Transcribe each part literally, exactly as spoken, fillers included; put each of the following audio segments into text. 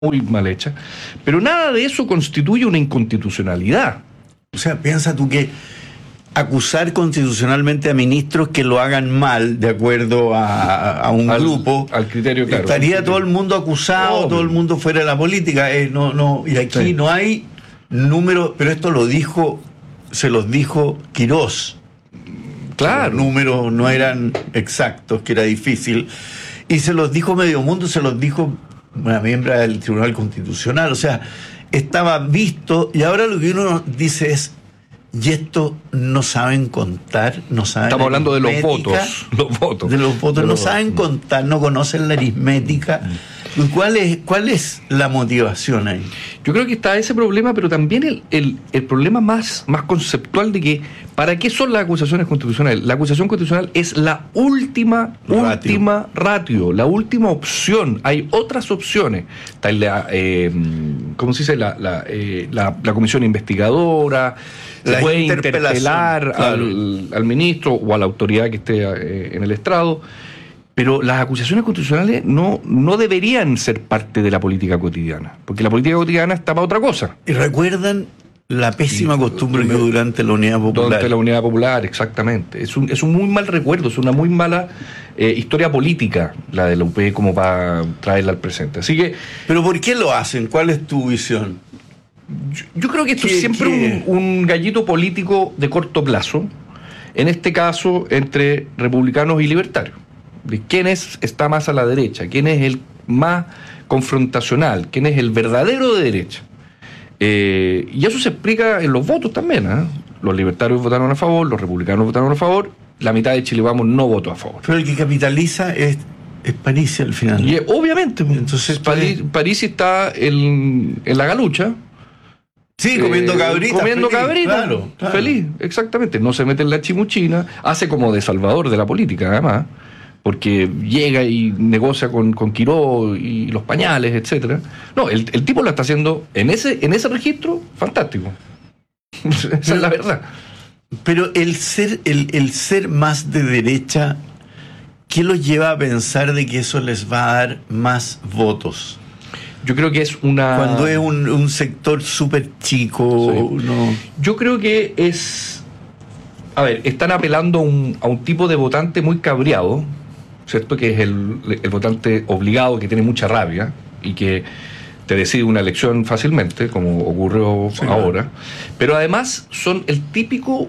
muy mal hecha, pero nada de eso constituye una inconstitucionalidad. O sea, piensa tú que acusar constitucionalmente a ministros que lo hagan mal, de acuerdo a, a un al, grupo, al criterio, claro, estaría criterio. todo el mundo acusado, oh, todo el mundo fuera de la política. Eh, no, no, y aquí sí. no hay números, pero esto lo dijo, se los dijo Quirós. Claro. Los números no eran exactos, que era difícil. Y se los dijo Medio Mundo, se los dijo una miembro del Tribunal Constitucional. O sea, estaba visto, y ahora lo que uno dice es, y esto no saben contar, no saben. Estamos hablando de los votos, los votos. De los votos, de no los saben votos. contar, no conocen la aritmética. ¿Cuál es, cuál es la motivación ahí? Yo creo que está ese problema, pero también el, el, el problema más, más conceptual de que, ¿para qué son las acusaciones constitucionales? La acusación constitucional es la última, ratio. última ratio, la última opción. Hay otras opciones. Está la, eh, ¿cómo se dice? La, la, eh, la, la comisión investigadora, se puede interpelar claro. al, al ministro o a la autoridad que esté eh, en el estrado. Pero las acusaciones constitucionales no, no deberían ser parte de la política cotidiana, porque la política cotidiana está para otra cosa. Y recuerdan la pésima y, costumbre que durante la Unidad Popular. Durante la Unidad Popular, exactamente. Es un, es un muy mal recuerdo, es una muy mala eh, historia política la de la U P como para traerla al presente. Así que. ¿Pero por qué lo hacen? ¿Cuál es tu visión? Yo, yo creo que esto es siempre un, un gallito político de corto plazo, en este caso entre republicanos y libertarios. De quién es, está más a la derecha, quién es el más confrontacional, quién es el verdadero de derecha. Eh, y eso se explica en los votos también. ¿eh? Los libertarios votaron a favor, los republicanos votaron a favor, la mitad de Chile Vamos no votó a favor. Pero el que capitaliza es, es Parisi al final. Y, obviamente, entonces Parisi, Parisi está en, en la galucha. Sí, comiendo cabrita. Eh, comiendo feliz, cabrita. Claro, claro. Feliz, exactamente. No se mete en la chimuchina, hace como de salvador de la política, además. Porque llega y negocia con, con Quirós y los pañales, etcétera. No, el, el tipo lo está haciendo en ese, en ese registro, fantástico. Esa pero, es la verdad. Pero el ser, el, el ser más de derecha, ¿qué los lleva a pensar de que eso les va a dar más votos? Yo creo que es una... Cuando es un, un sector súper chico, sí. no... Yo creo que es... A ver, están apelando a un, a un tipo de votante muy cabreado, ¿cierto? Que es el, el votante obligado, que tiene mucha rabia y que te decide una elección fácilmente, como ocurrió sí, ahora. Claro. Pero además son el típico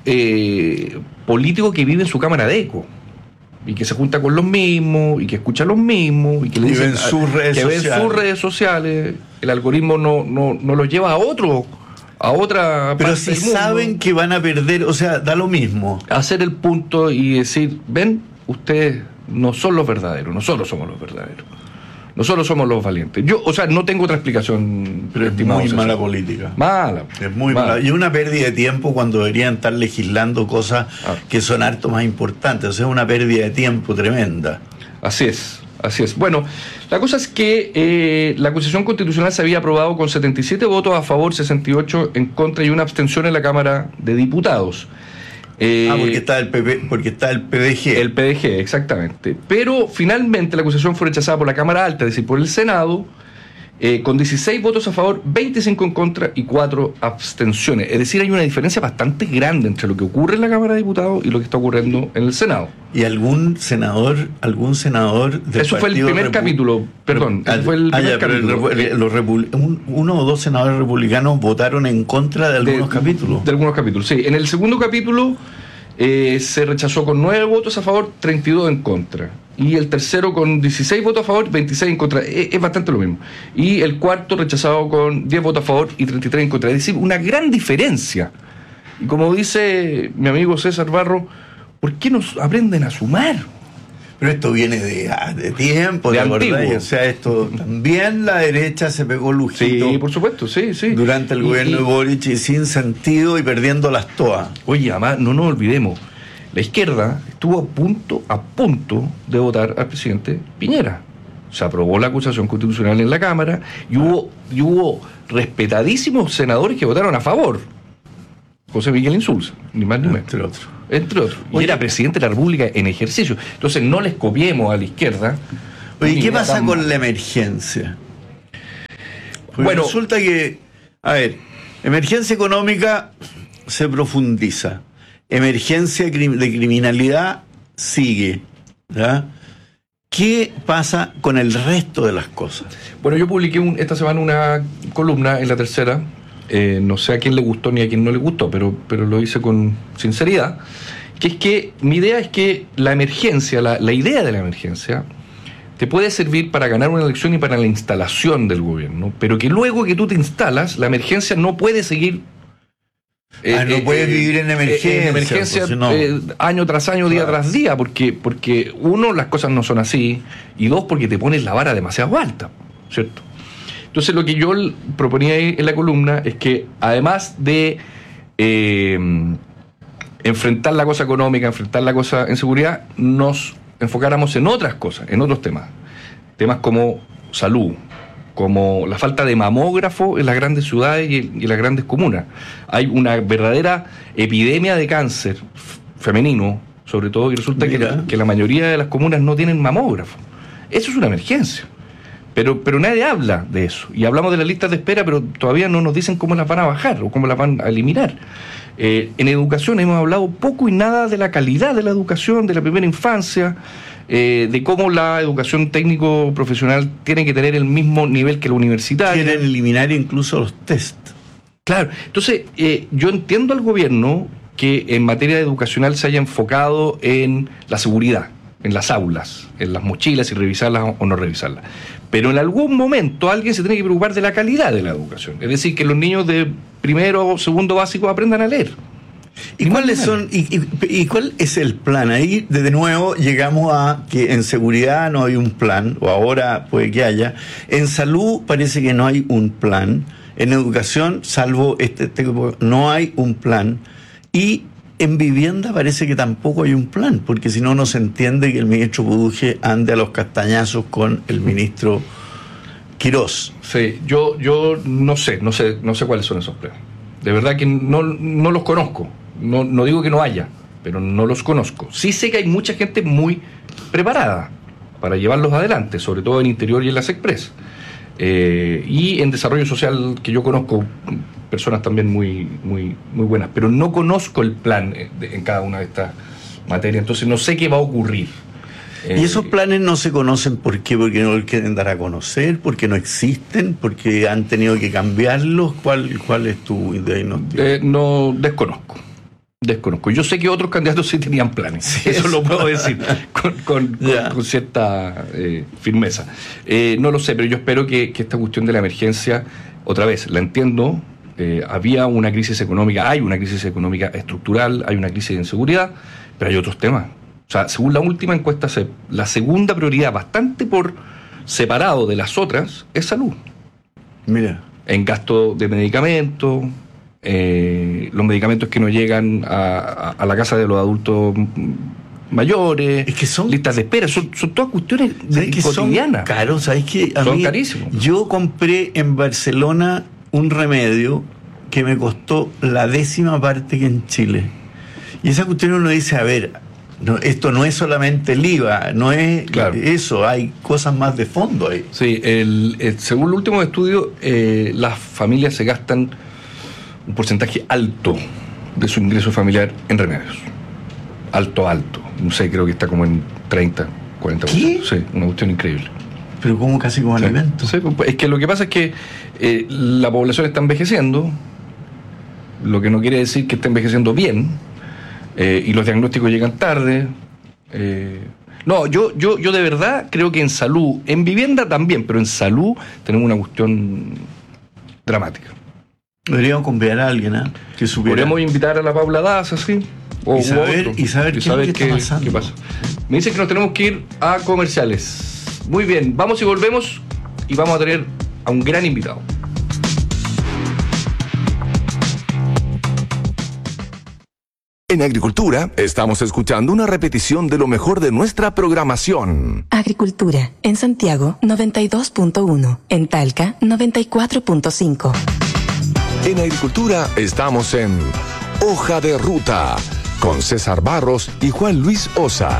eh, político que vive en su cámara de eco y que se junta con los mismos y que escucha a los mismos y que le dicen sus redes que sociales. ven sus redes sociales. El algoritmo no, no, no los lleva a otro a otra pero si saben que van a perder, o sea, da lo mismo hacer el punto y decir, ven, ustedes no son los verdaderos, nosotros somos los verdaderos, nosotros somos los valientes. Yo, o sea, no tengo otra explicación, pero es muy César. Mala política, mala, es muy mala. mala y una pérdida de tiempo cuando deberían estar legislando cosas ah. que son harto más importantes. O sea, es una pérdida de tiempo tremenda. Así es. Así es. Bueno, la cosa es que eh, la acusación constitucional se había aprobado con setenta y siete votos a favor, sesenta y ocho en contra y una abstención en la Cámara de Diputados. Eh, ah, porque está el P P, porque está el P D G. El P D G, exactamente. Pero finalmente la acusación fue rechazada por la Cámara Alta, es decir, por el Senado, eh, con dieciséis votos a favor, veinticinco en contra y cuatro abstenciones. Es decir, hay una diferencia bastante grande entre lo que ocurre en la Cámara de Diputados y lo que está ocurriendo en el Senado. ¿Y algún senador, algún senador del Eso fue el primer Repu- capítulo, perdón, Pero, eso fue el ah, primer ya, capítulo. Pero el, los repul- un, uno o dos senadores republicanos votaron en contra de algunos de, capítulos. De algunos capítulos, sí. En el segundo capítulo eh, se rechazó con nueve votos a favor, treinta y dos en contra. Y el tercero con dieciséis votos a favor, veintiséis en contra. Es, es bastante lo mismo. Y el cuarto rechazado con diez votos a favor y treinta y tres en contra. Es decir, una gran diferencia. Y como dice mi amigo César Barro, ¿por qué no aprenden a sumar? Pero esto viene de, de tiempo, de ¿de antiguo. verdad? O sea, esto también la derecha se pegó lujito. Sí, por supuesto, sí, sí. Durante el y, gobierno y, de Boric y sin sentido y perdiéndolas todas. Oye, además, no nos olvidemos. La izquierda estuvo a punto, a punto de votar al presidente Piñera. Se aprobó la acusación constitucional en la Cámara y hubo, y hubo respetadísimos senadores que votaron a favor. José Miguel Insulza, ni más ni menos. Entre otros. Entre otros. Y era presidente de la República en ejercicio. Entonces no les copiemos a la izquierda. Oye, ¿qué pasa con la emergencia? Porque bueno, resulta que, a ver, emergencia económica se profundiza, emergencia de criminalidad sigue, ¿ya? ¿Qué pasa con el resto de las cosas? Bueno, yo publiqué un, esta semana una columna en La Tercera, eh, no sé a quién le gustó ni a quién no le gustó, pero, pero lo hice con sinceridad, que es que mi idea es que la emergencia, la, la idea de la emergencia, te puede servir para ganar una elección y para la instalación del gobierno, pero que luego que tú te instalas, la emergencia no puede seguir... Eh, ah, no eh, puedes eh, vivir en emergencia, en emergencia pues, no. eh, año tras año, día claro. tras día, porque, porque uno, las cosas no son así, y dos, porque te pones la vara demasiado alta, ¿cierto? Entonces lo que yo proponía ahí en la columna es que además de eh, enfrentar la cosa económica, enfrentar la cosa en seguridad, nos enfocáramos en otras cosas, en otros temas, temas como salud, como la falta de mamógrafo en las grandes ciudades y en las grandes comunas. Hay una verdadera epidemia de cáncer femenino, sobre todo, y resulta que la, que la mayoría de las comunas no tienen mamógrafo. Eso es una emergencia. Pero, pero nadie habla de eso. Y hablamos de las listas de espera, pero todavía no nos dicen cómo las van a bajar o cómo las van a eliminar. Eh, en educación hemos hablado poco y nada de la calidad de la educación, de la primera infancia, Eh, de cómo la educación técnico-profesional tiene que tener el mismo nivel que la universitaria. Quieren eliminar incluso los test. Claro, entonces eh, yo entiendo al gobierno que en materia educacional se haya enfocado en la seguridad, en las aulas, en las mochilas, y revisarlas o no revisarlas. Pero en algún momento alguien se tiene que preocupar de la calidad de la educación. Es decir, que los niños de primero o segundo básico aprendan a leer. ¿Y cuáles son y, y, y cuál es el plan? Ahí de nuevo llegamos a que en seguridad no hay un plan, o ahora puede que haya. En salud parece que no hay un plan. En educación, salvo este, este no hay un plan. Y en vivienda parece que tampoco hay un plan, porque si no, no se entiende que el ministro Buduje ande a los castañazos con el ministro Quirós. Sí, yo, yo no sé, no sé, no sé cuáles son esos planes. De verdad que no, no los conozco. No, no digo que no haya, pero no los conozco. Sí sé que hay mucha gente muy preparada para llevarlos adelante, sobre todo en Interior y en las Express. Eh, y en desarrollo social, que yo conozco personas también muy, muy, muy buenas, pero no conozco el plan de, en cada una de estas materias, entonces no sé qué va a ocurrir. ¿Y esos planes no se conocen por qué? ¿Porque no los quieren dar a conocer? ¿Porque no existen? ¿Porque han tenido que cambiarlos? ¿Cuál, cuál es tu idea? Eh, no, desconozco. Desconozco. Yo sé que otros candidatos sí tenían planes. Sí, eso, eso lo puedo decir con, con, con, con cierta eh, firmeza. Eh, no lo sé, pero yo espero que, que esta cuestión de la emergencia, otra vez, la entiendo. Eh, había una crisis económica, hay una crisis económica estructural, hay una crisis de inseguridad, pero hay otros temas. O sea, según la última encuesta, la segunda prioridad, bastante por separado de las otras, es salud. Mira. En gasto de medicamentos, eh, los medicamentos que no llegan a, a, a la casa de los adultos mayores, es que son listas de espera, son, son todas cuestiones de, que cotidianas. Son caros, ¿sabes qué? A son mí, carísimos. Yo compré en Barcelona un remedio que me costó la décima parte que en Chile. Y esa cuestión uno dice, a ver, no, esto no es solamente el I V A, no es claro. Eso, hay cosas más de fondo ahí. Sí, el, el, según el último estudio, eh, las familias se gastan un porcentaje alto de su ingreso familiar en remedios. Alto, alto. No sé, creo que está como en treinta, cuarenta por ciento. ¿Qué? Sí, una cuestión increíble. Pero como casi como sí. alimentos. Sí, es que lo que pasa es que eh, la población está envejeciendo, lo que no quiere decir que esté envejeciendo bien, eh, y los diagnósticos llegan tarde. Eh, no, yo, yo, yo de verdad creo que en salud, en vivienda también, pero en salud tenemos una cuestión dramática. Deberíamos convidar a alguien, ¿eh? Que supiera. Podríamos invitar a la Paula Daza, sí. O, y saber, y saber, y qué, saber qué, qué, está qué pasa. Me dice que nos tenemos que ir a comerciales. Muy bien, vamos y volvemos y vamos a tener a un gran invitado. En Agricultura estamos escuchando una repetición de lo mejor de nuestra programación. Agricultura, en Santiago noventa y dos punto uno, en Talca noventa y cuatro punto cinco. En Agricultura estamos en Hoja de Ruta, con César Barros y Juan Luis Osa.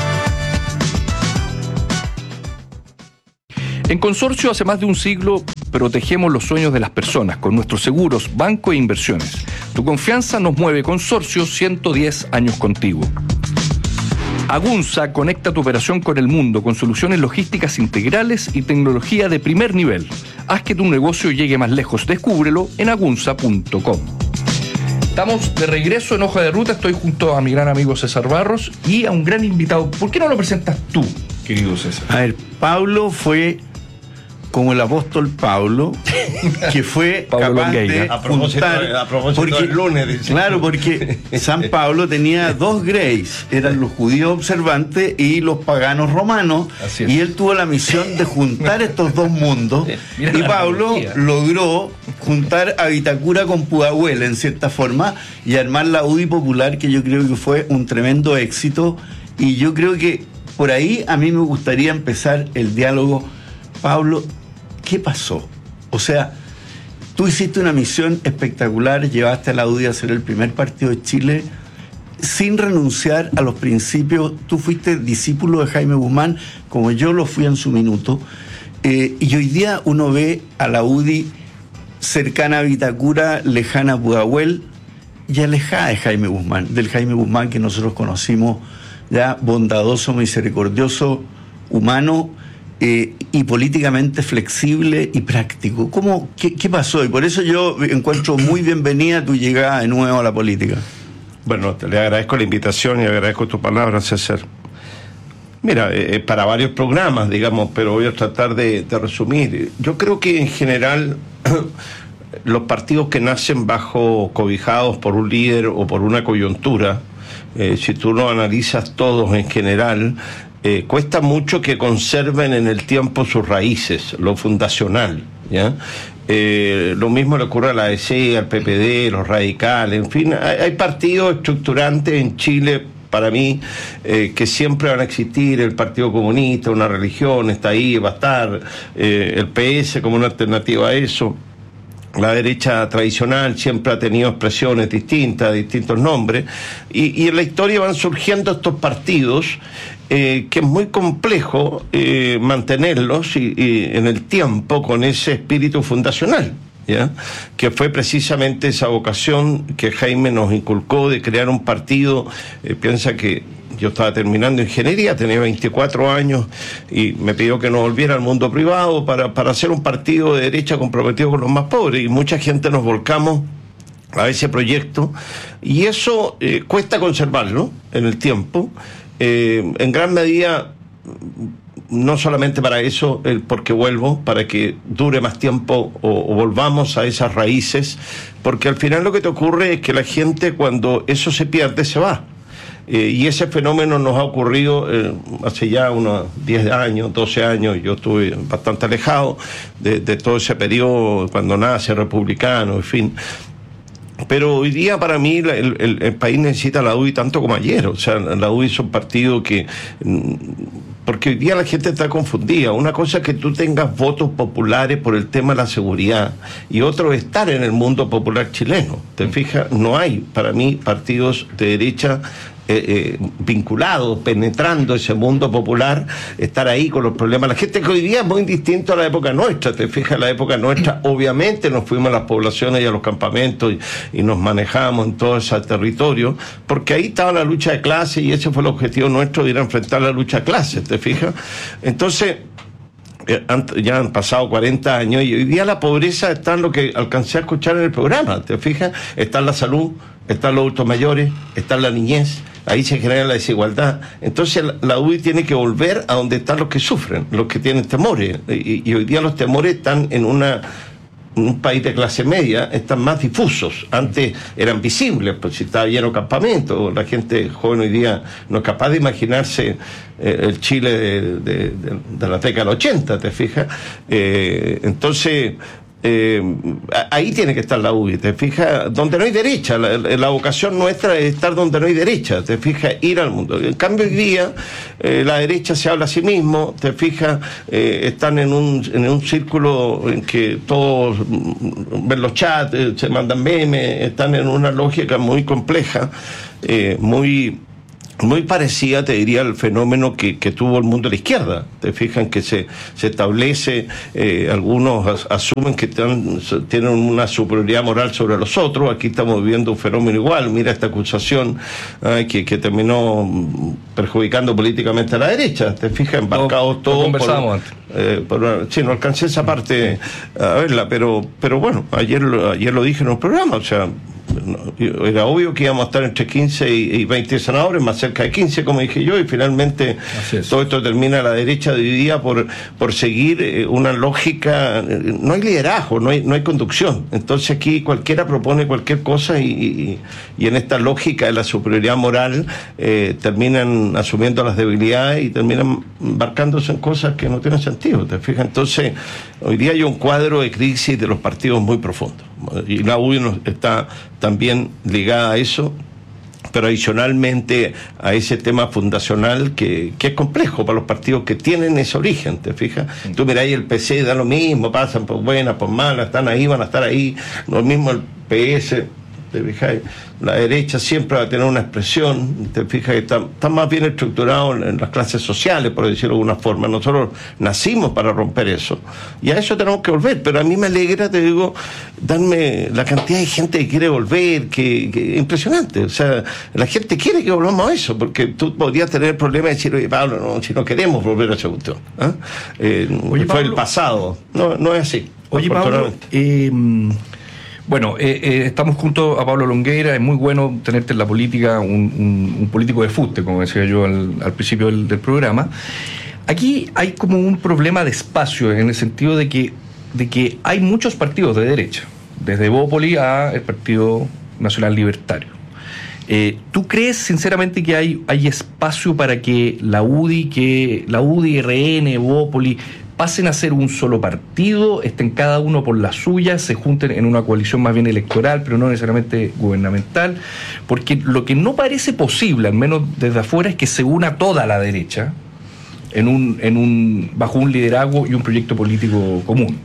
En Consorcio, hace más de un siglo, protegemos los sueños de las personas con nuestros seguros, banco e inversiones. Tu confianza nos mueve. Consorcio, ciento diez años contigo. Agunza conecta tu operación con el mundo con soluciones logísticas integrales y tecnología de primer nivel. Haz que tu negocio llegue más lejos. Descúbrelo en agunza punto com. Estamos de regreso en Hoja de Ruta. Estoy junto a mi gran amigo César Barros y a un gran invitado. ¿Por qué no lo presentas tú, querido César? A ver, Pablo fue como el apóstol Pablo, que fue Pablo capaz Longueira. de A propósito, juntar, a propósito porque, del lunes, dice. Claro, porque San Pablo tenía dos Greys, eran los judíos observantes y los paganos romanos, Así es. y él tuvo la misión de juntar estos dos mundos, Mira y la Pablo analogía. logró juntar a Vitacura con Pudahuel, en cierta forma, y armar la U D I Popular, que yo creo que fue un tremendo éxito, y yo creo que por ahí a mí me gustaría empezar el diálogo. Pablo, ¿qué pasó? O sea, tú hiciste una misión espectacular, llevaste a la U D I a ser el primer partido de Chile sin renunciar a los principios. Tú fuiste discípulo de Jaime Guzmán, como yo lo fui en su minuto, eh, y hoy día uno ve a la U D I cercana a Vitacura, lejana a Pudahuel y alejada de Jaime Guzmán, del Jaime Guzmán que nosotros conocimos, ya bondadoso, misericordioso, humano, Eh, y políticamente flexible y práctico. ¿Cómo, qué, ¿Qué pasó? Y por eso yo encuentro muy bienvenida tu llegada de nuevo a la política. Bueno, te le agradezco la invitación y agradezco tu palabra, César. Mira, eh, para varios programas, digamos, pero voy a tratar de, de resumir. Yo creo que en general los partidos que nacen bajo cobijados por un líder o por una coyuntura, eh, si tú lo analizas todos en general, Eh, cuesta mucho que conserven en el tiempo sus raíces, lo fundacional, ¿ya? Eh, lo mismo le ocurre a la A D C, al P P D, los radicales, en fin, hay, hay partidos estructurantes en Chile, para mí, eh, que siempre van a existir. El Partido Comunista, una religión, está ahí, va a estar, eh, el P S como una alternativa a eso. La derecha tradicional siempre ha tenido expresiones distintas, distintos nombres, y, y en la historia van surgiendo estos partidos eh, que es muy complejo eh, mantenerlos y, y en el tiempo con ese espíritu fundacional, ¿ya? Que fue precisamente esa vocación que Jaime nos inculcó de crear un partido. Eh, piensa que yo estaba terminando ingeniería, tenía veinticuatro años y me pidió que no volviera al mundo privado para, para hacer un partido de derecha comprometido con los más pobres, y mucha gente nos volcamos a ese proyecto, y eso eh, cuesta conservarlo en el tiempo, eh, en gran medida no solamente para eso, eh, porque vuelvo, para que dure más tiempo o, o volvamos a esas raíces, porque al final lo que te ocurre es que la gente, cuando eso se pierde, se va. Eh, y ese fenómeno nos ha ocurrido eh, hace ya unos diez años, doce años. Yo estuve bastante alejado de, de todo ese periodo, cuando nace republicano, en fin. Pero hoy día para mí el, el, el país necesita la U D I tanto como ayer. O sea, la U D I es un partido que... Porque hoy día la gente está confundida. Una cosa es que tú tengas votos populares por el tema de la seguridad, y otro es estar en el mundo popular chileno. ¿Te fijas? No hay, para mí, partidos de derecha eh, eh, vinculados, penetrando ese mundo popular, estar ahí con los problemas. La gente que hoy día es muy distinto a la época nuestra. Te fijas, la época nuestra, obviamente nos fuimos a las poblaciones y a los campamentos y, y nos manejamos en todo ese territorio, porque ahí estaba la lucha de clases, y ese fue el objetivo nuestro, de ir a enfrentar la lucha de clases. ¿Te fijas? Entonces, ya han pasado cuarenta años y hoy día la pobreza está en lo que alcancé a escuchar en el programa. ¿Te fijas? Está en la salud, está en los adultos mayores, está en la niñez. Ahí se genera la desigualdad. Entonces la, la U D I tiene que volver a donde están los que sufren, los que tienen temores. Y, y hoy día los temores están en una... un país de clase media, están más difusos. Antes eran visibles, pues si estaba lleno de campamentos. La gente joven hoy día no es capaz de imaginarse eh, el Chile de, de, de, de la década del ochenta, ¿te fijas? Eh, entonces, eh, ahí tiene que estar la U D I, ¿te fijas? Donde no hay derecha. La, la vocación nuestra es estar donde no hay derecha, ¿te fijas? Ir al mundo. En cambio, hoy día eh, la derecha se habla a sí mismo, ¿te fijas? Eh, están en un, en un círculo en que todos ven los chats, eh, se mandan memes, están en una lógica muy compleja, eh, muy muy parecida, te diría, al fenómeno que, que tuvo el mundo de la izquierda. Te fijan que se, se establece, eh, algunos as, asumen que tan, tienen una superioridad moral sobre los otros. Aquí estamos viviendo un fenómeno igual. Mira esta acusación eh, que, que terminó perjudicando políticamente a la derecha. Te fijas, embarcados todos. Conversábamos antes. Eh, por, sí, no alcancé esa parte a verla, pero, pero bueno, ayer, ayer lo dije en un programa, o sea, era obvio que íbamos a estar entre quince y veinte senadores, más cerca de quince, como dije yo, y finalmente todo esto termina a la derecha dividida por, por seguir una lógica. No hay liderazgo, no hay, no hay conducción. Entonces aquí cualquiera propone cualquier cosa y, y, y en esta lógica de la superioridad moral eh, terminan asumiendo las debilidades y terminan embarcándose en cosas que no tienen sentido, ¿te fijas? Entonces hoy día hay un cuadro de crisis de los partidos muy profundo, y la U D I está también ligada a eso, pero adicionalmente a ese tema fundacional que, que es complejo para los partidos que tienen ese origen, ¿te fijas? Tú mirá, ahí el P C da lo mismo, pasan por buenas, por malas, están ahí, van a estar ahí, lo mismo el P S, ¿te fijas? La derecha siempre va a tener una expresión, te fijas que está, está más bien estructurado en, en las clases sociales, por decirlo de alguna forma. Nosotros nacimos para romper eso, y a eso tenemos que volver, pero a mí me alegra, te digo, darme la cantidad de gente que quiere volver, que, que impresionante. O sea, la gente quiere que volvamos a eso, porque tú podrías tener el problema de decir, oye, Pablo, no, si no queremos volver a esa cuestión, ¿eh? Eh, oye, fue Pablo, el pasado, no, no es así. Oye, Pablo, eh, bueno, eh, eh, estamos junto a Pablo Longueira. Es muy bueno tenerte en la política, un, un, un político de fuste, como decía yo al, al principio del, del programa. Aquí hay como un problema de espacio, en el sentido de que, de que hay muchos partidos de derecha, desde Bópoli a el Partido Nacional Libertario. Eh, ¿Tú crees sinceramente que hay, hay espacio para que la U D I, que la U D I, R N, Bópoli pasen a ser un solo partido, estén cada uno por la suya, se junten en una coalición más bien electoral, pero no necesariamente gubernamental? Porque lo que no parece posible, al menos desde afuera, es que se una toda la derecha en un, en un, bajo un liderazgo y un proyecto político común.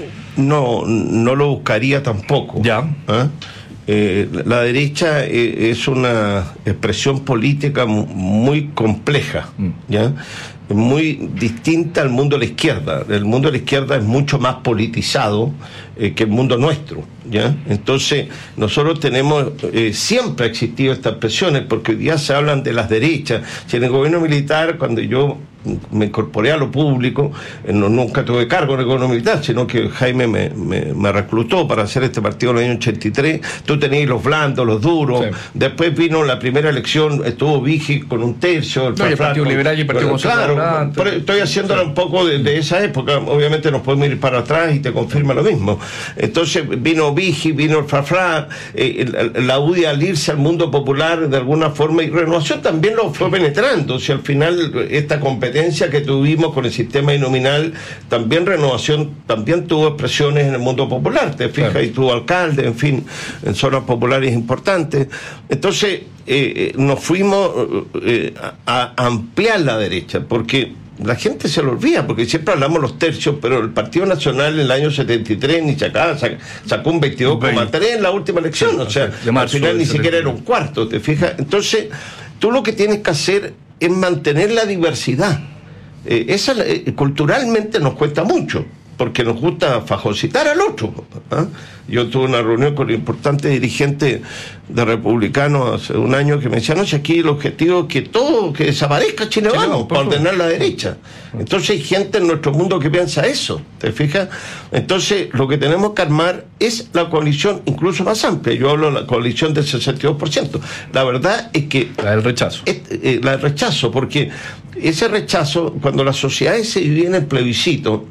No, no lo buscaría tampoco. Ya. ¿Eh? Eh, la derecha eh, es una expresión política muy compleja, ¿ya? Muy distinta al mundo de la izquierda. El mundo de la izquierda es mucho más politizado eh, que el mundo nuestro, ¿ya? Entonces nosotros tenemos, eh, siempre ha existido estas presiones, porque hoy día se hablan de las derechas. Si en el gobierno militar, cuando yo me incorporé a lo público, eh, no, nunca tuve cargo en el gobierno militar, sino que Jaime me, me, me reclutó para hacer este partido en el año ochenta y tres. Tú tenías los blandos, los duros. Sí. Después vino la primera elección, estuvo Vigi con un tercio, el, no, el Partido Liberal y el Partido Claro, pero estoy haciéndola un poco de, de esa época. Obviamente nos podemos ir para atrás y te confirma lo mismo. Entonces vino Vigi, vino el Frafra, eh, la, la U D I al irse al mundo popular de alguna forma, y Renovación también lo fue penetrando. O sea, al final esta competencia que tuvimos con el sistema binominal, también Renovación también tuvo expresiones en el mundo popular, te fijas, claro. Y tuvo alcalde, en fin, en zonas populares importantes. Entonces eh, nos fuimos eh, a, a ampliar la derecha, porque la gente se lo olvida, porque siempre hablamos los tercios, pero el Partido Nacional en el año setenta y tres ni sacaba, sacó un veintidós coma tres en la última elección, sí, o sea, al final ni siquiera era un cuarto, te fijas. Entonces tú lo que tienes que hacer es mantener la diversidad. Eh, esa eh, culturalmente nos cuesta mucho, porque nos gusta fagocitar al otro, ¿eh? Yo tuve una reunión con un importante dirigente de republicanos hace un año que me decía, no, si aquí el objetivo es que todo, que desaparezca Chile Vamos, para ordenar la derecha. Entonces hay gente en nuestro mundo que piensa eso, ¿te fijas? Entonces lo que tenemos que armar es la coalición incluso más amplia. Yo hablo de la coalición del sesenta y dos por ciento. La verdad es que... La del rechazo. Es, eh, la del rechazo, porque ese rechazo, cuando las sociedades se dividen en plebiscito,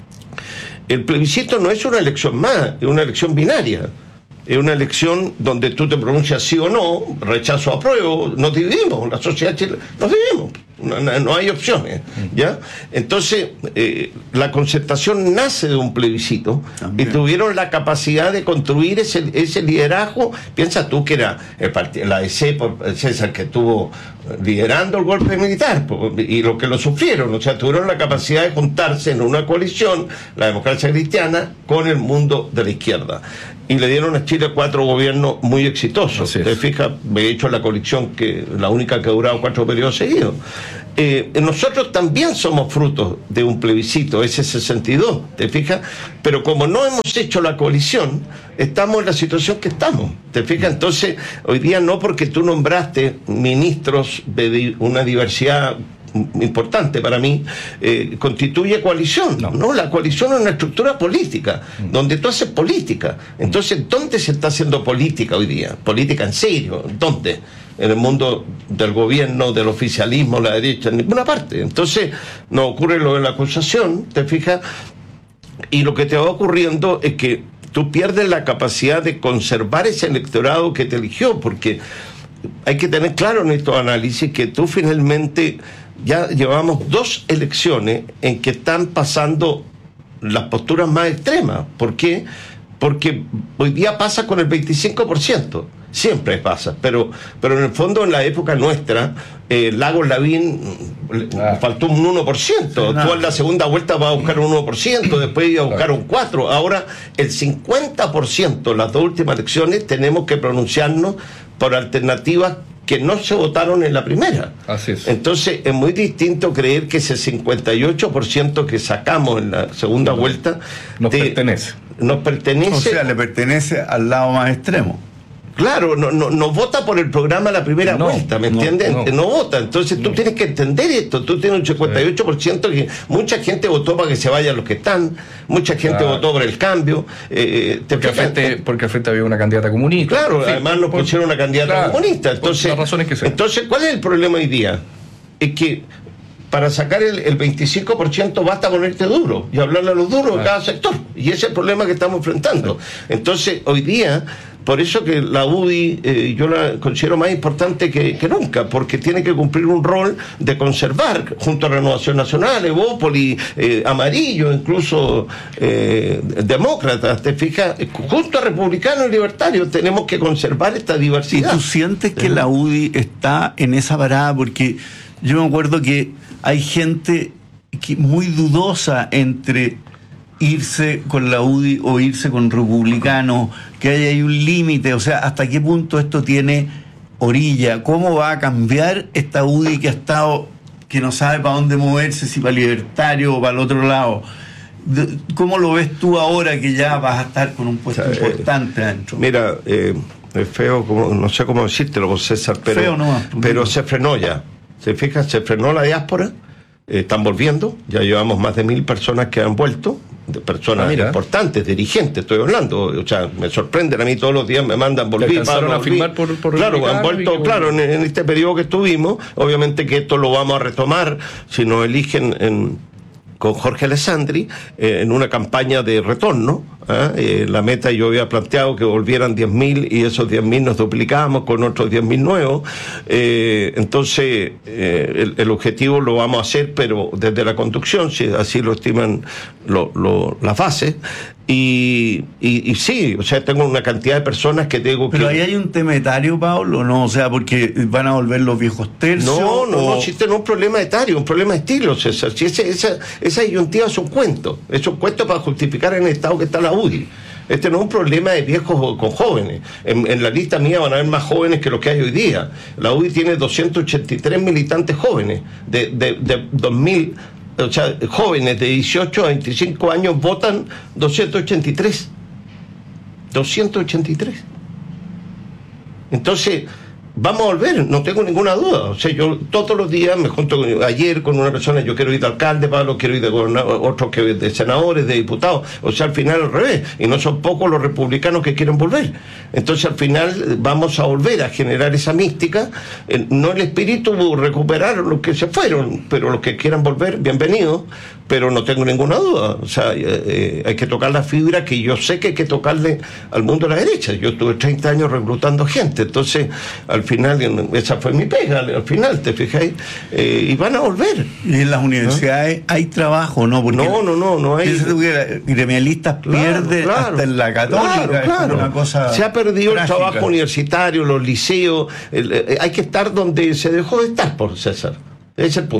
el plebiscito no es una elección más, es una elección binaria. Es una elección donde tú te pronuncias sí o no, rechazo o apruebo, nos dividimos, la sociedad chilena, nos dividimos, no, no, no hay opciones, ¿ya? Entonces, eh, la concertación nace de un plebiscito. También. Y tuvieron la capacidad de construir ese, ese liderazgo. Piensa tú que era el partido, la A D C, por César, que estuvo liderando el golpe militar, y los que lo sufrieron, o sea, tuvieron la capacidad de juntarse en una coalición, la democracia cristiana, con el mundo de la izquierda. y le dieron a Chile cuatro gobiernos muy exitosos. Te fijas, he hecho la coalición que la única que ha durado cuatro periodos seguidos. Eh, nosotros también somos frutos de un plebiscito, ese sesenta y dos, ¿te fijas? Pero como no hemos hecho la coalición, estamos en la situación que estamos, ¿te fijas? Entonces, hoy día no porque tú nombraste ministros de una diversidad importante para mí, eh, constituye coalición. No. no, la coalición es una estructura política, mm. donde tú haces política. Entonces, ¿dónde se está haciendo política hoy día? Política en serio, ¿dónde? En el mundo del gobierno, del oficialismo, la derecha, en ninguna parte. Entonces, no ocurre lo de la acusación, ¿te fijas? Y lo que te va ocurriendo es que tú pierdes la capacidad de conservar ese electorado que te eligió, porque hay que tener claro en estos análisis que tú finalmente ya llevamos dos elecciones en que están pasando las posturas más extremas. ¿Por qué? Porque hoy día pasa con el veinticinco por ciento. Siempre pasa, pero pero en el fondo, en la época nuestra, eh, Lagos Lavín ah. faltó un uno por ciento. Sí, no. Tú en la segunda vuelta vas a buscar un uno por ciento, después ibas a buscar un cuatro por ciento. Ahora, el cincuenta por ciento, las dos últimas elecciones, tenemos que pronunciarnos por alternativas que no se votaron en la primera. Así es. Entonces, es muy distinto creer que ese cincuenta y ocho por ciento que sacamos en la segunda no, vuelta nos te, pertenece. Nos pertenece. O sea, le pertenece al lado más extremo. Claro, no, no, no vota por el programa la primera no, vuelta, ¿me no, entiendes? No. no vota. Entonces tú no. tienes que entender esto. Tú tienes un cincuenta y ocho por ciento que mucha gente votó para que se vayan los que están, mucha gente claro. votó por el cambio. Eh, te porque, al frente, porque al frente había una candidata comunista. Claro, sí, además nos por, pusieron una candidata claro, comunista. Entonces, las razones que sean. Entonces, ¿cuál es el problema hoy día? Es que para sacar el, el veinticinco por ciento basta ponerte duro y hablarle a los duros de cada sector. Y ese es el problema que estamos enfrentando. Entonces, hoy día, por eso que la U D I eh, yo la considero más importante que, que nunca, porque tiene que cumplir un rol de conservar, junto a Renovación Nacional, Evópoli, eh, Amarillo, incluso eh, Demócratas, te fijas, junto a Republicanos y Libertarios, tenemos que conservar esta diversidad. ¿Y tú sientes que la U D I está en esa parada? Porque yo me acuerdo que hay gente que muy dudosa entre irse con la U D I o irse con Republicanos, que hay, hay un límite, o sea, ¿hasta qué punto esto tiene orilla? ¿Cómo va a cambiar esta U D I que ha estado, que no sabe para dónde moverse, si para libertario o para el otro lado? ¿Cómo lo ves tú ahora que ya vas a estar con un puesto o sea, importante adentro? Mira, eh, es feo, como, no sé cómo decírtelo, César, pero, feo nomás, pero se frenó ya. ¿Se fija? Se frenó la diáspora, eh, están volviendo, ya llevamos más de mil personas que han vuelto, de personas ah, importantes, dirigentes, estoy hablando, o sea, me sorprenden a mí todos los días, me mandan, volví, Pablo, a firmar por, por claro, han vuelto, que... claro, en, en este periodo que estuvimos, obviamente que esto lo vamos a retomar, si nos eligen en con Jorge Alessandri, eh, en una campaña de retorno. ¿eh? Eh, la meta yo había planteado que volvieran diez mil y esos diez mil nos duplicamos con otros diez mil nuevos. Eh, entonces, eh, el, el objetivo lo vamos a hacer, pero desde la conducción, si así lo estiman lo, lo, las bases. Y, y, y sí, o sea, tengo una cantidad de personas que tengo que... Pero ahí hay un tema etario, Pablo, ¿no? O sea, porque van a volver los viejos tercios. No, no, o... no existe no un problema etario, un problema de estilo, César. Si ese, esa, esa disyuntiva es un cuento, es un cuento para justificar en el estado que está la U D I. Este no es un problema de viejos con jóvenes. En, en la lista mía van a haber más jóvenes que los que hay hoy día. La U D I tiene doscientos ochenta y tres militantes jóvenes, de, de, de dos mil... O sea, jóvenes de dieciocho a veinticinco años votan doscientos ochenta y tres. doscientos ochenta y tres. Entonces, vamos a volver, no tengo ninguna duda. O sea, yo todos los días me junto con, ayer con una persona, yo quiero ir de alcalde, Pablo, quiero ir de gobernador, otros que de senadores, de diputados. O sea, al final al revés. Y no son pocos los republicanos que quieren volver. Entonces, al final vamos a volver a generar esa mística. Eh, no el espíritu recuperar los que se fueron, pero los que quieran volver, bienvenidos. Pero no tengo ninguna duda. O sea, eh, eh, hay que tocar la fibra que yo sé que hay que tocarle al mundo de la derecha. Yo estuve treinta años reclutando gente. Entonces, al final, esa fue mi pega, al final, ¿te fijáis? Eh, y van a volver. Y en las universidades ¿no? hay trabajo, ¿no? Porque no, no, no, no hay. Gremialistas claro, pierde claro, hasta en la católica. Claro, claro. Una cosa se ha perdido trágica. El trabajo universitario, los liceos. El, eh, hay que estar donde se dejó de estar, por César. Ese es el punto.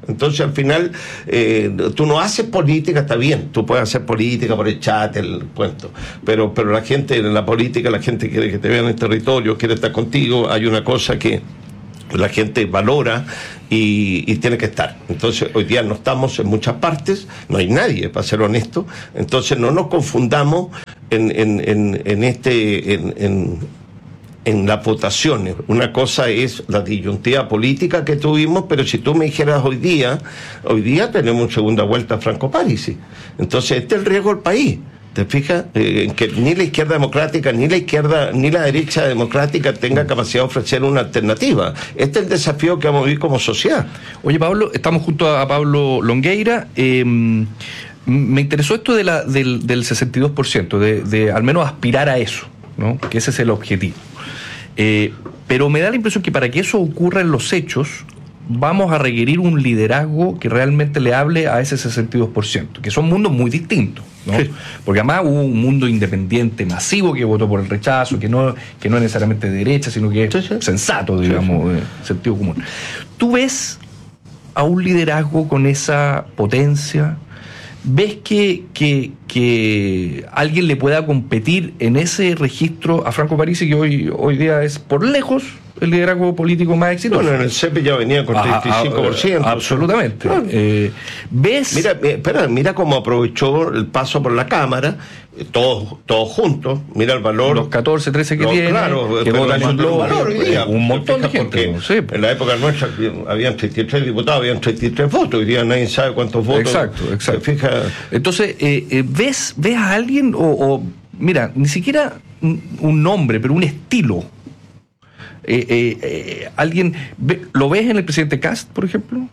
Entonces al final eh, tú no haces política, está bien, tú puedes hacer política por el chat, el cuento, pero, pero la gente en la política, la gente quiere que te vean en el territorio, quiere estar contigo, hay una cosa que la gente valora y, y tiene que estar. Entonces hoy día no estamos en muchas partes, no hay nadie, para ser honesto, entonces no nos confundamos en, en, en, en este en, en, en las votaciones. Una cosa es la disyuntiva política que tuvimos, pero si tú me dijeras hoy día, hoy día tenemos segunda vuelta a Franco Parisi, entonces este es el riesgo del país. ¿Te fijas? Eh, que ni la izquierda democrática, ni la izquierda, ni la derecha democrática tenga capacidad de ofrecer una alternativa. Este es el desafío que vamos a vivir como sociedad. Oye, Pablo, estamos junto a Pablo Longueira. Eh, me interesó esto de la, del, del sesenta y dos por ciento, de, de al menos aspirar a eso, ¿no? Que ese es el objetivo. Eh, pero me da la impresión que para que eso ocurra en los hechos, vamos a requerir un liderazgo que realmente le hable a ese sesenta y dos por ciento, que son mundos muy distintos, ¿no? Sí. Porque además hubo un mundo independiente masivo que votó por el rechazo, que no, que no es necesariamente de derecha, sino que es sí, sí. sensato, digamos, sí, sí. de sentido común. ¿Tú ves a un liderazgo con esa potencia? ¿Ves que, que, que alguien le pueda competir en ese registro a Franco Parisi, que hoy, hoy día es por lejos el liderazgo político más exitoso? Bueno, en el C E P ya venía con treinta y cinco por ciento. Ah, ah, absolutamente. Claro. Eh, ¿Ves? Mira, espera, mira cómo aprovechó el paso por la Cámara, todos, todos juntos, mira el valor. Los catorce, trece que no, tiene, claro, que votan en bloque, día, un montón de gente. ¿No? Sí. En la época nuestra habían treinta y tres diputados, habían treinta y tres votos, hoy día nadie sabe cuántos votos. Exacto, exacto. Fija... Entonces, eh, eh, ¿ves, ¿ves a alguien, o, o, mira, ni siquiera un nombre, pero un estilo? Eh, eh, eh, ¿Alguien ve, lo ves en el presidente Kast, por ejemplo?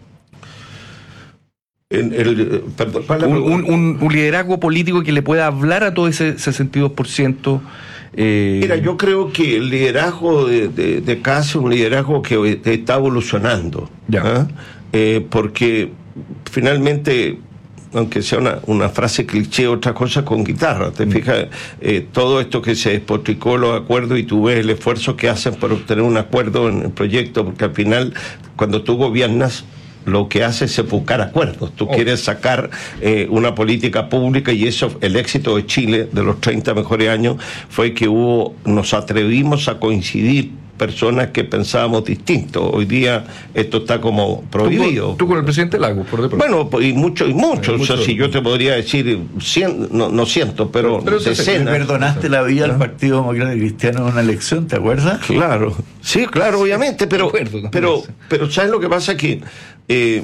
En el, perdón, un, un, un, un liderazgo político que le pueda hablar a todo ese sesenta y dos por ciento. Eh... Mira, yo creo que el liderazgo de, de, de Kast es un liderazgo que está evolucionando, ¿eh? Eh, porque finalmente, aunque sea una, una frase cliché, otra cosa con guitarra, te mm. fijas, eh, todo esto que se despotricó, los acuerdos, y tú ves el esfuerzo que hacen para obtener un acuerdo en el proyecto, porque al final, cuando tú gobiernas, lo que hace es buscar acuerdos. Tú oh. quieres sacar eh, una política pública, y eso, el éxito de Chile de los treinta mejores años fue que hubo, nos atrevimos a coincidir personas que pensábamos distinto. Hoy día esto está como prohibido. Tú, tú con el presidente Lagos, por de pronto. Bueno, y muchos, y muchos. O sea, si yo te podría decir, cien, no, no ciento, pero, pero decenas. Perdonaste la vida al Partido Demócrata Cristiano en una elección, ¿te acuerdas? Claro, sí, claro, obviamente, pero, acuerdo, pero, pero ¿sabes lo que pasa? Que eh,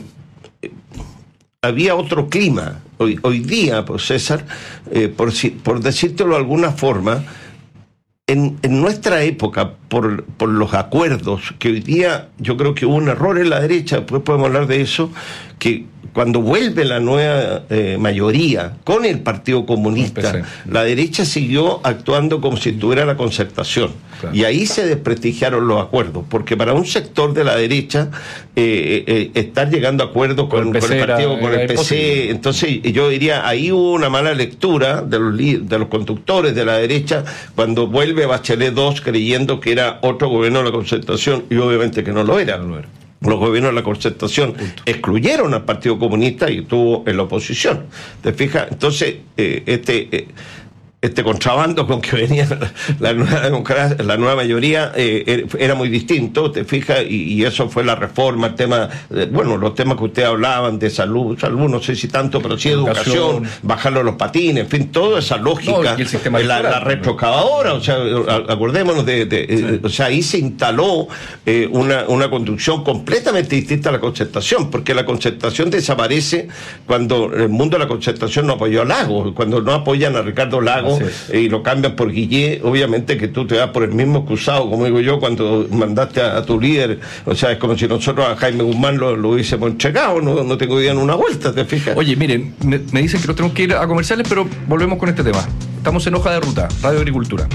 había otro clima. Hoy, hoy día, pues César, eh, por, por decírtelo de alguna forma, En, en nuestra época, por, por los acuerdos, que hoy día yo creo que hubo un error en la derecha, después podemos hablar de eso, que cuando vuelve la nueva eh, mayoría con el Partido Comunista, Empecé. la derecha siguió actuando como si tuviera la Concertación. Claro. Y ahí se desprestigiaron los acuerdos, porque para un sector de la derecha eh, eh, estar llegando a acuerdos con, con, el, con el partido, era, con el P C, entonces yo diría, ahí hubo una mala lectura de los, de los conductores de la derecha cuando vuelve Bachelet dos creyendo que era otro gobierno de la Concertación, y obviamente que no lo era. No lo era. Los gobiernos de la Concertación Punto. excluyeron al Partido Comunista y estuvo en la oposición. ¿Te fijas? Entonces, eh, este... Eh, este contrabando con que venía la nueva democracia, la nueva mayoría eh, era muy distinto, te fijas, y, y eso fue la reforma, el tema, eh, bueno, los temas que ustedes hablaban de salud, salud no sé si tanto, pero sí educación, educación bajarlo los patines, en fin, toda esa lógica, no, el sistema la, la retroexcavadora, o sea, acordémonos de, de sí. eh, o sea, ahí se instaló eh, una, una conducción completamente distinta a la Concertación, porque la Concertación desaparece cuando el mundo de la Concertación no apoyó a Lagos, cuando no apoyan a Ricardo Lagos y lo cambian por Guillé, obviamente que tú te vas por el mismo cruzado, como digo yo, cuando mandaste a, a tu líder, o sea, es como si nosotros a Jaime Guzmán lo, lo hubiésemos entregado, no, no tengo idea en una vuelta, ¿te fijas? Oye, miren, me, me dicen que nos tenemos que ir a comerciales, pero volvemos con este tema. Estamos en Hoja de Ruta, Radio Agricultura.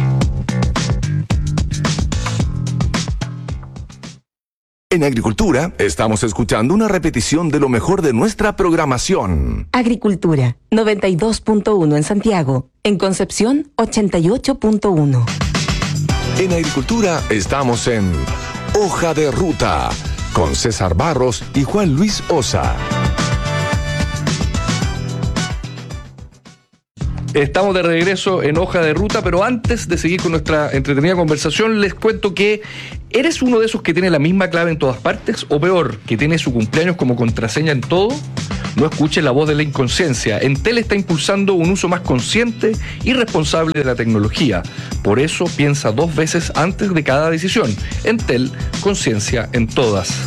En Agricultura estamos escuchando una repetición de lo mejor de nuestra programación. Agricultura, noventa y dos punto uno en Santiago. En Concepción, ochenta y ocho punto uno. En Agricultura estamos en Hoja de Ruta, con César Barros y Juan Luis Osa. Estamos de regreso en Hoja de Ruta, pero antes de seguir con nuestra entretenida conversación, les cuento que ¿eres uno de esos que tiene la misma clave en todas partes? O peor, que tiene su cumpleaños como contraseña en todo. No escuches la voz de la inconsciencia. Entel está impulsando un uso más consciente y responsable de la tecnología. Por eso piensa dos veces antes de cada decisión. Entel, conciencia en todas.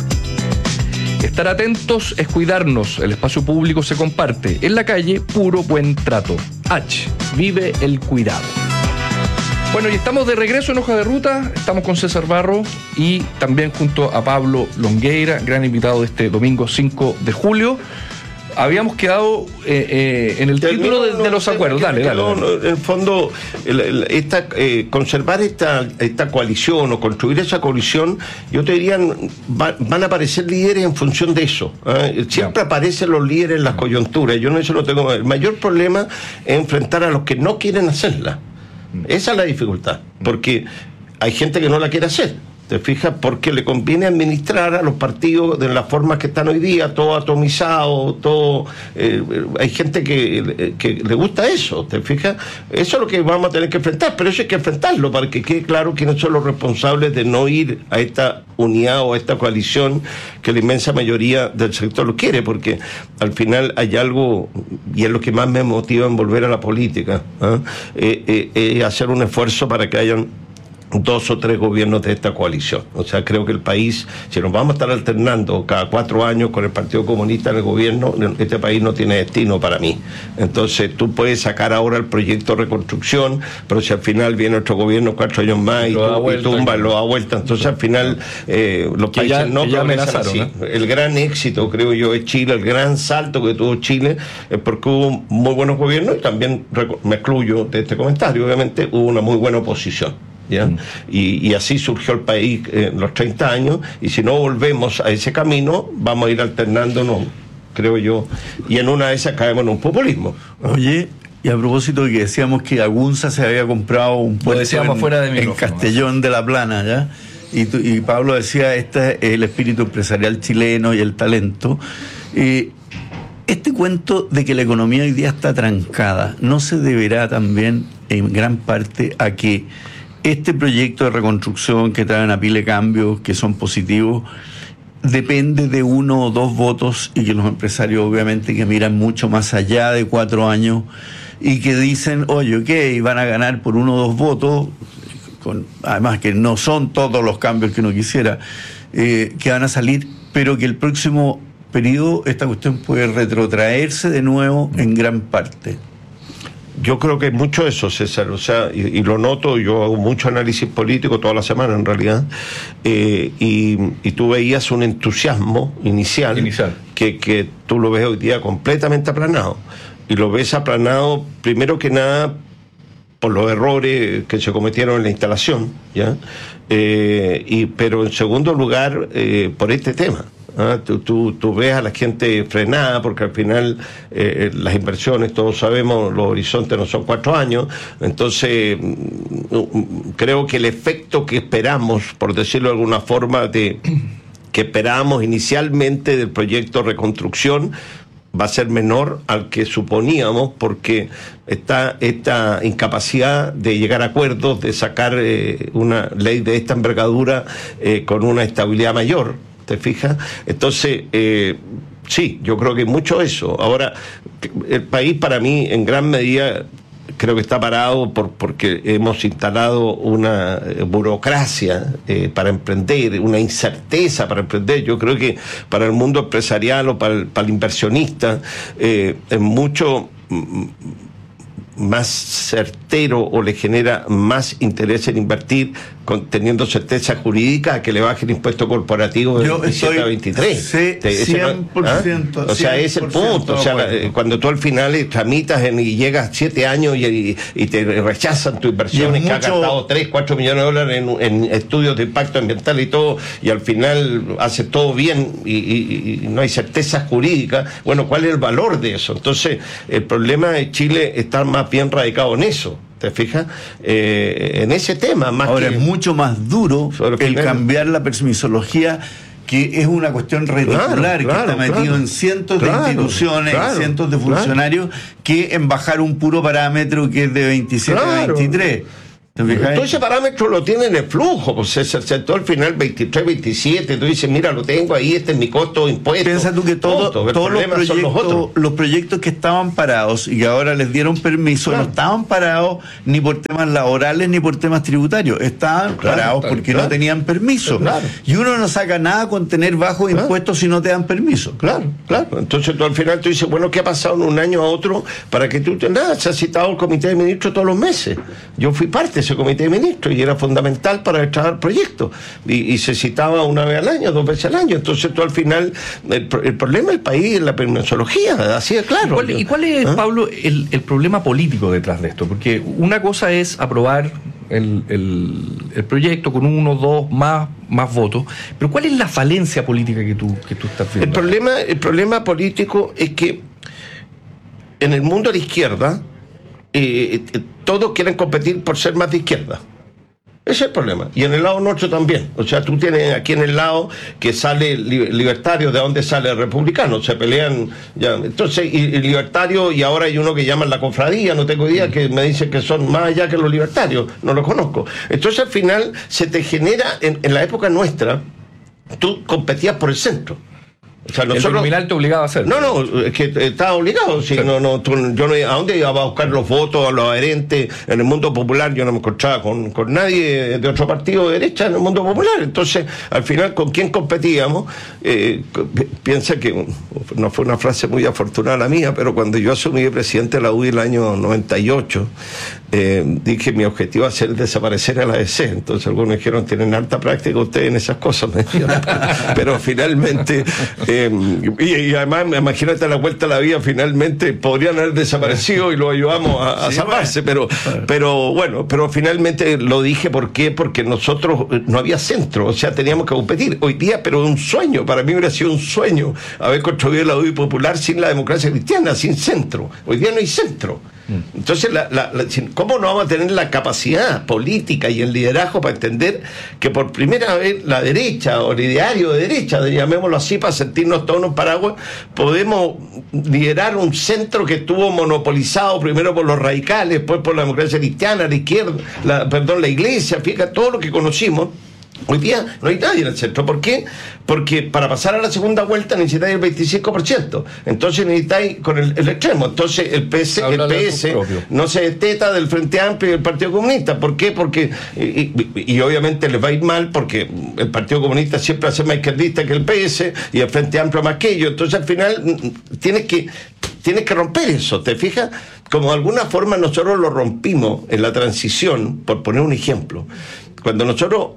Estar atentos es cuidarnos. El espacio público se comparte. En la calle, puro buen trato. H. Vive el cuidado. Bueno, y estamos de regreso en Hoja de Ruta. Estamos con César Barro y también junto a Pablo Longueira, gran invitado de este domingo cinco de julio. Habíamos quedado eh, eh, en el Termino, título de, de los acuerdos. Dale, dale. No, no, en el fondo, el, el, esta, eh, conservar esta, esta coalición o construir esa coalición, yo te diría, va, van a aparecer líderes en función de eso. ¿eh? Siempre ya. aparecen los líderes en las coyunturas. Yo no eso lo tengo. El mayor problema es enfrentar a los que no quieren hacerla. Esa es la dificultad, porque hay gente que no la quiere hacer. ¿Te fijas? Porque le conviene administrar a los partidos de las formas que están hoy día, todo atomizado, todo... Eh, hay gente que, que le gusta eso, ¿te fijas? Eso es lo que vamos a tener que enfrentar, pero eso hay que enfrentarlo para que quede claro quiénes son los responsables de no ir a esta unidad o a esta coalición que la inmensa mayoría del sector lo quiere, porque al final hay algo, y es lo que más me motiva en volver a la política, ¿eh? Eh, eh, eh, hacer un esfuerzo para que hayan dos o tres gobiernos de esta coalición. O sea, creo que el país, si nos vamos a estar alternando cada cuatro años con el Partido Comunista en el gobierno, este país no tiene destino para mí. Entonces tú puedes sacar ahora el proyecto de reconstrucción, pero si al final viene otro gobierno cuatro años más y, tú, y tumba, lo da vuelta, entonces al final eh, los que países ya, no progresan así. ¿eh? El gran éxito, creo yo, es Chile, el gran salto que tuvo Chile es porque hubo muy buenos gobiernos y también, me excluyo de este comentario, obviamente, hubo una muy buena oposición. ¿Ya? Mm. Y, y así surgió el país en los treinta años, y si no volvemos a ese camino vamos a ir alternándonos, creo yo, y en una de esas caemos en un populismo. Oye, y a propósito de que decíamos que Agunza se había comprado un puesto en, fuera de en Castellón de la Plana, ¿ya? Y, tu, y Pablo decía, este es el espíritu empresarial chileno y el talento. Eh, este cuento de que la economía hoy día está trancada, ¿no se deberá también en gran parte a que este proyecto de reconstrucción que traen a pile cambios que son positivos depende de uno o dos votos, y que los empresarios obviamente que miran mucho más allá de cuatro años y que dicen, oye, ok, van a ganar por uno o dos votos, con, además que no son todos los cambios que uno quisiera, eh, que van a salir, pero que el próximo periodo esta cuestión puede retrotraerse de nuevo en gran parte? Yo creo que es mucho eso, César, o sea, y, y lo noto, yo hago mucho análisis político toda la semana en realidad, eh, y, y tú veías un entusiasmo inicial, inicial. Que, que tú lo ves hoy día completamente aplanado, y lo ves aplanado primero que nada por los errores que se cometieron en la instalación, ¿ya? Eh, y, pero en segundo lugar, eh, por este tema. ¿Ah? Tú, tú, tú ves a la gente frenada, porque al final eh, las inversiones, todos sabemos, los horizontes no son cuatro años, entonces creo que el efecto que esperamos, por decirlo de alguna forma, de que esperábamos inicialmente del proyecto de reconstrucción, va a ser menor al que suponíamos, porque está esta incapacidad de llegar a acuerdos, de sacar eh, una ley de esta envergadura eh, con una estabilidad mayor. ¿Te fijas? Entonces, eh, sí, yo creo que mucho eso. Ahora, el país para mí, en gran medida, creo que está parado por porque hemos instalado una burocracia eh, para emprender, una incerteza para emprender. Yo creo que para el mundo empresarial o para el, para el inversionista eh, es mucho más certero, o le genera más interés en invertir con, teniendo certeza jurídica, que le baje el impuesto corporativo de veintisiete a veintitrés. Sí, cien por ciento. ¿Ah? O sea, es el punto. O sea, la, cuando tú al final tramitas en, y llegas siete años y, y, y te rechazan tu inversión, y que has gastado tres, cuatro millones de dólares en, en estudios de impacto ambiental y todo, y al final hace todo bien y, y, y no hay certeza jurídica. Bueno, ¿cuál es el valor de eso? Entonces, el problema de Chile está más bien radicado en eso. ¿Te fijas? Eh, en ese tema más. Ahora que, es mucho más duro el final, cambiar la permisología que es una cuestión reticular, claro, que claro, está metido claro, en cientos claro, de instituciones, claro, en cientos de funcionarios, claro, que en bajar un puro parámetro que es de veintisiete claro. a veintitrés. Todo ese parámetro lo tiene en el flujo, pues el sector al final veintitrés, veintisiete, tú dices, mira, lo tengo ahí, este es mi costo de impuesto. Piensa tú que todo, Punto. todos los proyectos, los, los proyectos que estaban parados y que ahora les dieron permiso, claro, no estaban parados ni por temas laborales ni por temas tributarios, estaban claro, parados claro, porque claro, no tenían permiso. Claro. Y uno no saca nada con tener bajos claro, impuestos si no te dan permiso. Claro, claro. Entonces tú al final tú dices, bueno, ¿qué ha pasado en un año a otro para que tú te... Nada, se ha citado el comité de ministros todos los meses. Yo fui parte de ese comité de ministros y era fundamental para el proyecto y, y se citaba una vez al año, dos veces al año. Entonces tú al final el, el problema del país es la permisología, así de claro. ¿Y cuál, ¿y cuál es, ¿Ah? Pablo, el, el problema político detrás de esto? Porque una cosa es aprobar el, el, el proyecto con uno, dos, más, más votos, pero ¿cuál es la falencia política que tú, que tú estás viendo? El problema, el problema político es que en el mundo de la izquierda eh, eh, todos quieren competir por ser más de izquierda. Ese es el problema. Y en el lado nuestro también. O sea, tú tienes aquí en el lado que sale libertario, ¿de dónde sale el republicano? Se pelean ya. Entonces, y, y libertario, y ahora hay uno que llaman la cofradía, no tengo idea, que me dicen que son más allá que los libertarios, no los conozco. Entonces al final se te genera, en, en la época nuestra, tú competías por el centro. O sea, nosotros, el nominal te obligaba a hacer. No, no, es que estaba obligado. Si sí. no, no, tú, yo no, ¿a dónde iba a buscar los votos a los adherentes? En el mundo popular yo no me encontraba con, con nadie de otro partido de derecha en el mundo popular. Entonces, al final, ¿con quién competíamos? Eh, piensa que no fue una frase muy afortunada la mía, pero cuando yo asumí de presidente de la U I el año noventa y ocho, eh, dije mi objetivo va a ser desaparecer a la A D C. Entonces algunos dijeron, tienen alta práctica ustedes en esas cosas. Pero finalmente... Eh, Y, y además, imagínate la vuelta a la vida, finalmente podrían haber desaparecido y lo ayudamos a, a sí, salvarse, bueno. pero pero bueno, pero finalmente lo dije, ¿por qué? Porque nosotros no había centro, o sea, teníamos que competir. Hoy día, pero un sueño, para mí hubiera sido un sueño haber construido la U I popular sin la democracia cristiana, sin centro. Hoy día no hay centro. Entonces, la, la, la, ¿cómo no vamos a tener la capacidad política y el liderazgo para entender que por primera vez la derecha, o el ideario de derecha, llamémoslo así, para sentirnos todos unos paraguas, podemos liderar un centro que estuvo monopolizado primero por los radicales, después por la democracia cristiana, la izquierda, la, perdón, la iglesia, fíjate, todo lo que conocimos? Hoy día no hay nadie en el centro. ¿Por qué? Porque para pasar a la segunda vuelta necesitáis el veinticinco por ciento. Entonces necesitáis con el, el extremo. Entonces el P S, el P S no se desteta del Frente Amplio y del Partido Comunista. ¿Por qué? Porque, y, y, y obviamente les va a ir mal porque el Partido Comunista siempre hace más izquierdista que el P S y el Frente Amplio más que ellos. Entonces al final tienes que, tienes que romper eso. ¿Te fijas? Como de alguna forma nosotros lo rompimos en la transición, por poner un ejemplo. Cuando nosotros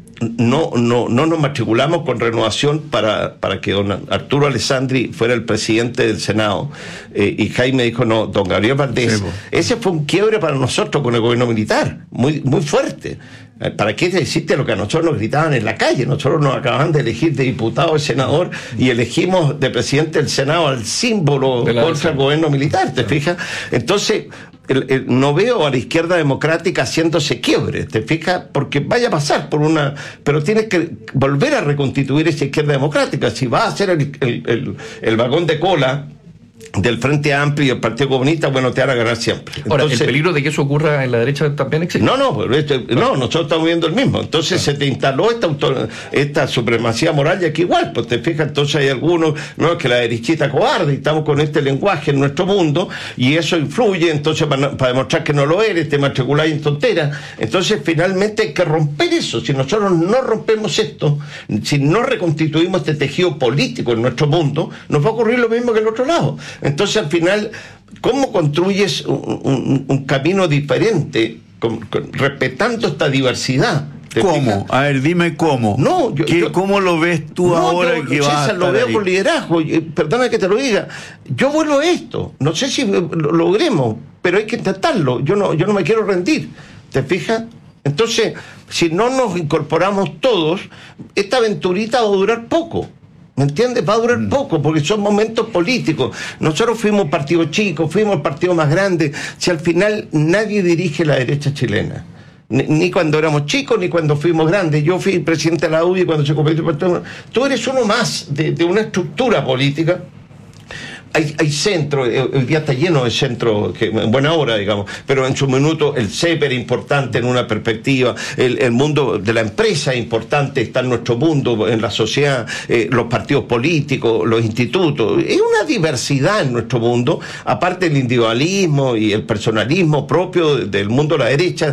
No, no, no nos matriculamos con Renovación para, para que don Arturo Alessandri fuera el presidente del Senado, eh, y Jaime dijo no, don Gabriel Valdés. Sí, ese fue un quiebre para nosotros con el gobierno militar, muy, muy fuerte. ¿Para qué decirte lo que a nosotros nos gritaban en la calle? Nosotros nos acaban de elegir de diputado y senador y elegimos de presidente del Senado al símbolo contra el gobierno militar, ¿te fijas? Entonces El, el, no veo a la izquierda democrática haciéndose quiebre, ¿te fijas? Porque vaya a pasar por una... Pero tienes que volver a reconstituir esa izquierda democrática. Si va a ser el, el, el, el vagón de cola del Frente Amplio y el Partido Comunista, bueno, te van a ganar siempre. Ahora, Entonces, ¿el peligro de que eso ocurra en la derecha también existe? No, no, este, no, nosotros estamos viendo el mismo. Entonces ah. se te instaló esta, auto, esta supremacía moral y aquí igual, pues te fijas, entonces hay algunos, no, es que la derechita cobarde, y estamos con este lenguaje en nuestro mundo, y eso influye, entonces para, para demostrar que no lo eres, te matriculáis en tonteras. Entonces finalmente hay que romper eso. Si nosotros no rompemos esto, si no reconstituimos este tejido político en nuestro mundo, nos va a ocurrir lo mismo que el otro lado. Entonces al final, ¿cómo construyes un, un, un camino diferente con, con, respetando esta diversidad? ¿Cómo? Fijas? A ver, dime cómo. No, yo, ¿Qué, yo, ¿Cómo lo ves tú no, ahora yo, que César, vas a lo veo ahí? Con liderazgo. Perdona que te lo diga. Yo vuelvo a esto. No sé si lo logremos, pero hay que intentarlo. Yo no, yo no me quiero rendir. ¿Te fijas? Entonces, si no nos incorporamos todos, esta aventurita va a durar poco. ¿Me entiendes? Va a durar poco, porque son momentos políticos. Nosotros fuimos partido chico, fuimos el partido más grande. Si al final nadie dirige la derecha chilena, ni, ni cuando éramos chicos, ni cuando fuimos grandes. Yo fui presidente de la U D I cuando se convirtió en partido. Tú eres uno más de, de una estructura política. Hay, hay centros, hoy día está lleno de centros, que en buena hora, digamos, pero en su minuto el C E P era importante en una perspectiva, el, el mundo de la empresa es importante, está en nuestro mundo, en la sociedad, eh, los partidos políticos, los institutos, es una diversidad en nuestro mundo, aparte del individualismo y el personalismo propio del mundo de la derecha,